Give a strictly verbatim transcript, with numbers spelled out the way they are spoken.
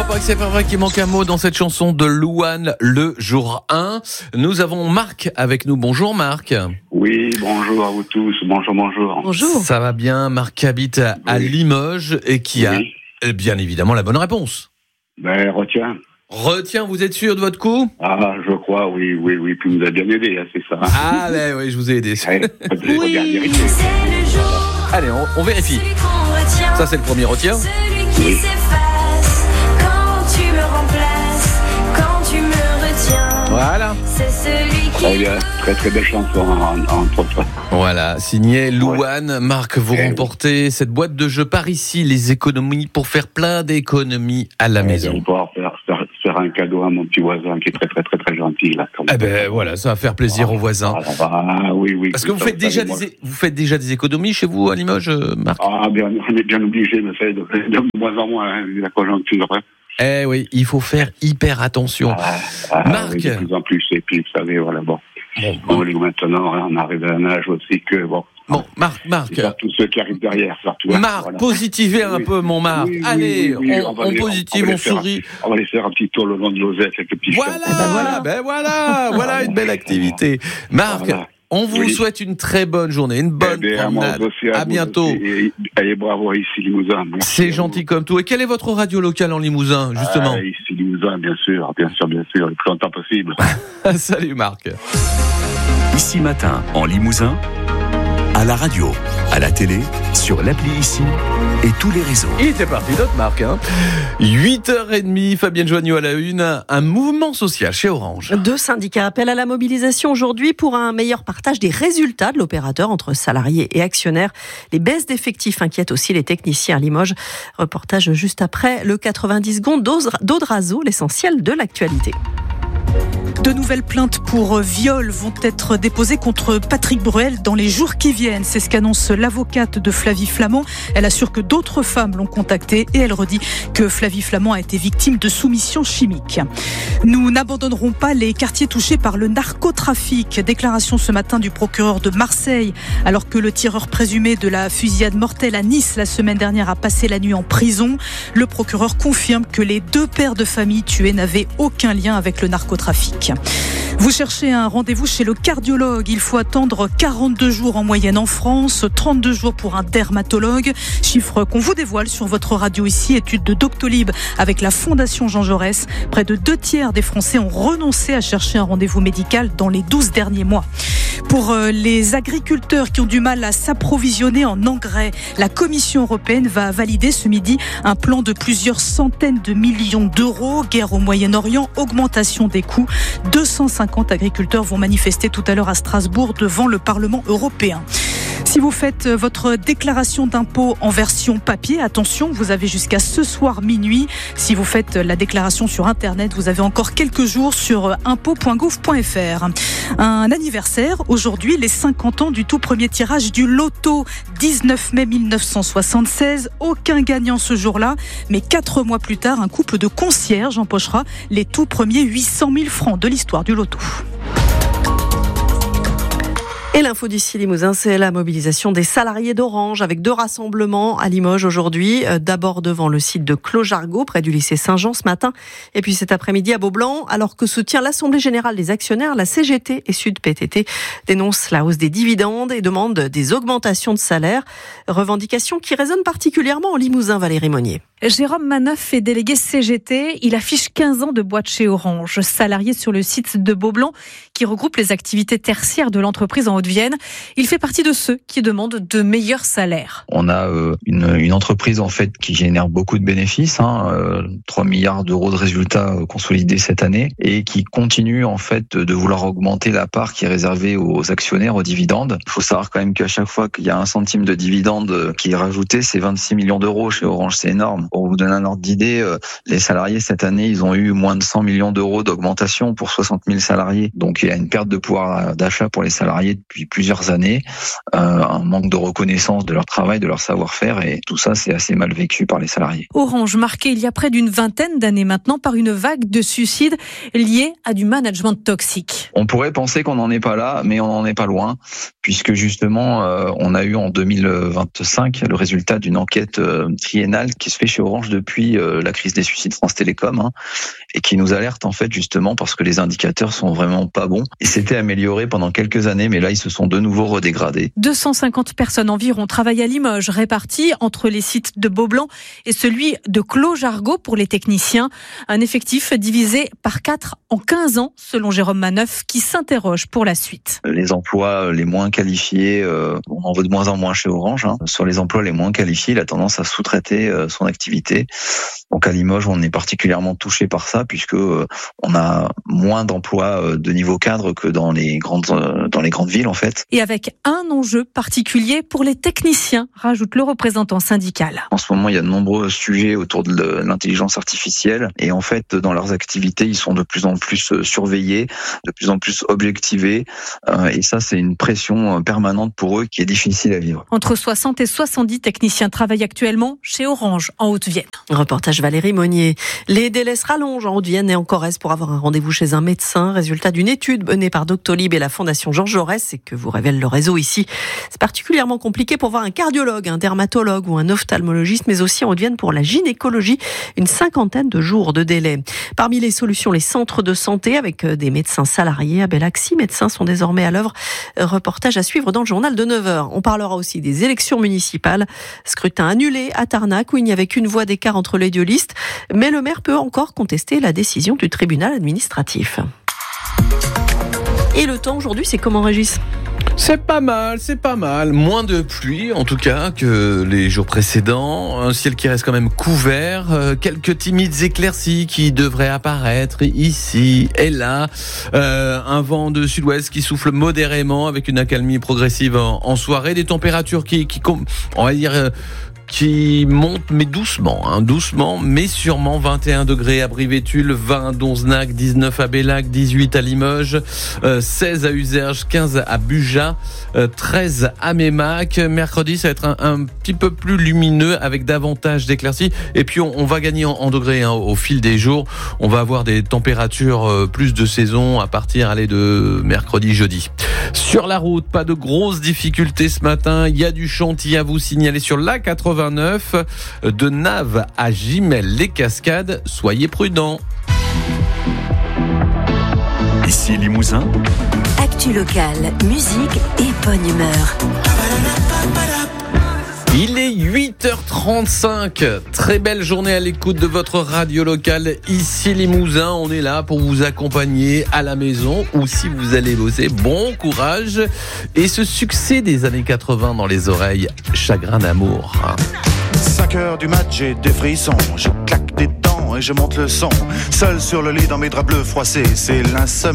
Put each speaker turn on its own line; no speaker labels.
va pas que c'est pas vrai qu'il manque un mot dans cette chanson de Louane, le jour un. Nous avons Marc avec nous. Bonjour Marc.
Oui, bonjour à vous tous. Bonjour, bonjour.
Bonjour. Ça va bien, Marc qui habite à, oui. à Limoges et qui oui. a bien évidemment la bonne réponse.
Ben, retiens.
Retiens, vous êtes sûr de votre coup ?
Ah, je crois, oui, oui, oui. Puis vous nous avez bien aidé, hein, c'est ça.
Ah, ben oui, je vous ai aidé.
Ouais, oui,
allez, on, on vérifie. Ça, c'est le premier retien.
Oui.
Voilà.
Très bien, très très belle chanson entre autres.
Voilà, signé Louane. Ouais. Marc, vous eh remportez oui. cette boîte de jeux par ici, les économies pour faire plein d'économies à la eh maison.
On pouvoir faire, faire, faire un cadeau à mon petit voisin qui est très très très très gentil là.
Eh ben voilà, ça va faire plaisir ah, aux voisins.
Ah oui oui.
Parce que vous faites déjà des é- vous faites déjà des économies chez vous à Limoges, Marc ?
Ah bien, on est bien obligé, mais c'est de, de moins en moins hein, la conjoncture. Hein.
Eh oui, il faut faire hyper attention.
Ah, ah,
Marc.
Oui, de plus en plus, et puis vous savez, voilà, bon. Bon, bon. On est maintenant, hein, on arrive à un âge aussi que, bon.
Bon, Marc, Marc.
Tous ceux qui arrivent derrière, surtout.
Marc, voilà. Positivez un oui. peu, mon Marc.
Oui, oui,
Allez,
oui, oui,
on,
on,
on
les,
positive, on, on sourit.
Un, on va aller faire un petit tour le long de l'Osette avec le petit
Voilà, ben voilà, ben voilà, voilà une belle activité. Marc. Voilà. On vous oui. souhaite une très bonne journée, une bonne
eh bien,
promenade.
À,
à bientôt.
Et, et bravo ici Limousin. Merci.
C'est gentil comme tout. Et quelle est votre radio locale en Limousin, justement ?
ah, Ici Limousin, bien sûr, bien sûr, bien sûr, le plus longtemps possible.
Salut Marc.
Ici Matin, en Limousin, à la radio, à la télé, sur l'appli Ici et tous les réseaux.
Il était parti d'autres Marc. Hein. huit heures trente, Fabienne Joigneau à la une. Un mouvement social chez Orange.
Deux syndicats appellent à la mobilisation aujourd'hui pour un meilleur partage des résultats de l'opérateur entre salariés et actionnaires. Les baisses d'effectifs inquiètent aussi les techniciens à Limoges. Reportage juste après le quatre-vingt-dix secondes d'Audrazo, l'essentiel de l'actualité.
De nouvelles plaintes pour viol vont être déposées contre Patrick Bruel dans les jours qui viennent. C'est ce qu'annonce l'avocate de Flavie Flament. Elle assure que d'autres femmes l'ont contactée et elle redit que Flavie Flament a été victime de soumission chimique. Nous n'abandonnerons pas les quartiers touchés par le narcotrafic. Déclaration ce matin du procureur de Marseille. Alors que le tireur présumé de la fusillade mortelle à Nice la semaine dernière a passé la nuit en prison, le procureur confirme que les deux pères de famille tués n'avaient aucun lien avec le narcotrafic. Vous cherchez un rendez-vous chez le cardiologue. Il faut attendre quarante-deux jours en moyenne en France, trente-deux jours pour un dermatologue. Chiffre qu'on vous dévoile sur votre radio ici. Étude de Doctolib avec la Fondation Jean Jaurès. Près de deux tiers des Français ont renoncé à chercher un rendez-vous médical dans les douze derniers mois. Pour les agriculteurs qui ont du mal à s'approvisionner en engrais, la Commission européenne va valider ce midi un plan de plusieurs centaines de millions d'euros. Guerre au Moyen-Orient, augmentation des coûts. deux cent cinquante agriculteurs vont manifester tout à l'heure à Strasbourg devant le Parlement européen. Si vous faites votre déclaration d'impôt en version papier, attention, vous avez jusqu'à ce soir minuit. Si vous faites la déclaration sur Internet, vous avez encore quelques jours sur impôt point gouv point f r. Un anniversaire, aujourd'hui, les cinquante ans du tout premier tirage du loto, dix-neuf mai mille neuf cent soixante-seize. Aucun gagnant ce jour-là, mais quatre mois plus tard, un couple de concierges empochera les tout premiers huit cent mille francs de l'histoire du loto.
Et l'info d'ici Limousin, c'est la mobilisation des salariés d'Orange avec deux rassemblements à Limoges aujourd'hui. D'abord devant le site de Clos-Jargot, près du lycée Saint-Jean ce matin. Et puis cet après-midi à Beaublanc, alors que se tient l'Assemblée Générale des Actionnaires, la C G T et Sud P T T dénoncent la hausse des dividendes et demandent des augmentations de salaire. Revendications qui résonnent particulièrement en Limousin, Valérie Monnier.
Jérôme Maneuf est délégué C G T. Il affiche quinze ans de boîte chez Orange. Salarié sur le site de Beaublanc, qui regroupe les activités tertiaires de l'entreprise en Haute-Vienne. Il fait partie de ceux qui demandent de meilleurs salaires.
On a euh, une, une entreprise en fait qui génère beaucoup de bénéfices, hein, euh, trois milliards d'euros de résultats consolidés cette année, et qui continue en fait de vouloir augmenter la part qui est réservée aux actionnaires, aux dividendes. Il faut savoir quand même qu'à chaque fois qu'il y a un centime de dividende qui est rajouté, c'est vingt-six millions d'euros chez Orange, c'est énorme. Pour vous donner un ordre d'idée, les salariés cette année, ils ont eu moins de cent millions d'euros d'augmentation pour soixante mille salariés. Donc il y a une perte de pouvoir d'achat pour les salariés depuis plusieurs années, euh, un manque de reconnaissance de leur travail, de leur savoir-faire, et tout ça, c'est assez mal vécu par les salariés.
Orange, marqué il y a près d'une vingtaine d'années maintenant par une vague de suicides liés à du management toxique.
On pourrait penser qu'on n'en est pas là, mais on n'en est pas loin, puisque justement, euh, on a eu en deux mille vingt-cinq le résultat d'une enquête euh, triennale qui se fait chez Orange depuis euh, la crise des suicides France Télécom, hein, et qui nous alerte en fait justement parce que les indicateurs sont vraiment pas bons. Ils s'étaient améliorés pendant quelques années, mais là, ils se sont de nouveau redégradés.
deux cent cinquante personnes environ travaillent à Limoges, réparties entre les sites de Beaublanc et celui de Clos-Jargeau pour les techniciens. Un effectif divisé par quatre en quinze ans, selon Jérôme Maneuf, qui s'interroge pour la suite.
Les emplois les moins qualifiés, euh, on en veut de moins en moins chez Orange. Hein. Sur les emplois les moins qualifiés, il a tendance à sous-traiter euh, son activité. Donc à Limoges, on est particulièrement touché par ça, puisque euh, on a moins d'emplois euh, de niveau cadre que dans les grandes euh, dans les grandes villes en fait.
Et avec un enjeu particulier pour les techniciens, rajoute le représentant syndical.
En ce moment, il y a de nombreux sujets autour de l'intelligence artificielle, et en fait, dans leurs activités, ils sont de plus en plus surveillés, de plus en plus objectivés, euh, et ça, c'est une pression permanente pour eux qui est difficile à vivre.
Entre soixante et soixante-dix techniciens travaillent actuellement chez Orange en Haute-Vienne.
Reportage Valérie Monnier. Les délais se rallongent en Haute-Vienne et en Corrèze pour avoir un rendez-vous chez un médecin. Résultat d'une étude menée par Doctolib et la Fondation Georges Jaurès, et que vous révèle le réseau ici. C'est particulièrement compliqué pour voir un cardiologue, un dermatologue ou un ophtalmologiste, mais aussi en Haute-Vienne pour la gynécologie. Une cinquantaine de jours de délai. Parmi les solutions, les centres de santé avec des médecins salariés. À Bellac, six médecins sont désormais à l'œuvre. Reportage à suivre dans le journal de neuf heures. On parlera aussi des élections municipales. Scrutin annulé à Tarnac où il n'y avait qu'une voix d'écart entre les deux listes. Mais le maire peut encore contester la décision du tribunal administratif. Et le temps aujourd'hui, c'est comment, Régis ?
C'est pas mal, c'est pas mal. Moins de pluie, en tout cas, que les jours précédents. Un ciel qui reste quand même couvert. Euh, quelques timides éclaircies qui devraient apparaître ici et là. Euh, un vent de sud-ouest qui souffle modérément avec une accalmie progressive en, en soirée. Des températures qui, qui on va dire... Euh, qui monte mais doucement, hein, doucement mais sûrement. Vingt et un degrés à Brivétules, vingt à Donzenac, dix-neuf à Bellac, dix-huit à Limoges, euh, seize à Uzerge, quinze à Buja, euh, treize à Mémac. Mercredi, ça va être un, un petit peu plus lumineux avec davantage d'éclaircies. Et puis on, on va gagner en, en degrés hein, au fil des jours. On va avoir des températures euh, plus de saison à partir allez, de mercredi, jeudi. Sur la route, pas de grosses difficultés ce matin. Il y a du chantier à vous signaler sur l'A quatre-vingt-neuf de Naves à Gimel-les-Cascades. Soyez prudents.
Ici Limousin.
Actu locale, musique et bonne humeur.
Il est huit heures trente-cinq. Très belle journée à l'écoute de votre radio locale. Ici Limousin, on est là pour vous accompagner à la maison ou si vous allez bosser. Bon courage. Et ce succès des années quatre-vingts dans les oreilles, Chagrin d'amour.
cinq heures du match, j'ai des frissons. Je claque des dents et je monte le son. Seul sur le lit dans mes draps bleus froissés, c'est l'insomnie.